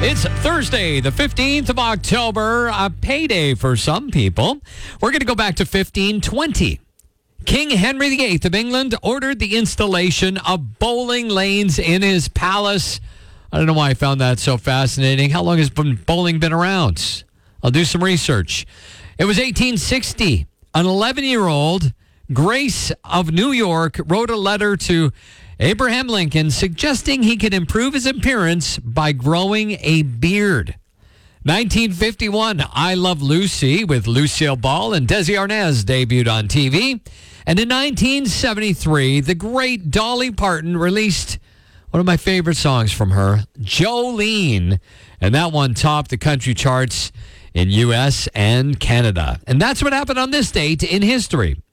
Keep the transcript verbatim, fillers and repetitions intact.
It's Thursday, the fifteenth of October, a payday for some people. We're going to go back to fifteen twenty. King Henry the Eighth of England ordered the installation of bowling lanes in his palace. I don't know why I found that so fascinating. How long has bowling been around? I'll do some research. It was eighteen sixty. An eleven-year-old, Grace of New York, wrote a letter to Abraham Lincoln suggesting he could improve his appearance by growing a beard. nineteen fifty-one, I Love Lucy with Lucille Ball and Desi Arnaz debuted on T V. And in nineteen seventy-three, the great Dolly Parton released one of my favorite songs from her, Jolene. And that one topped the country charts in U S and Canada. And that's what happened on this date in history.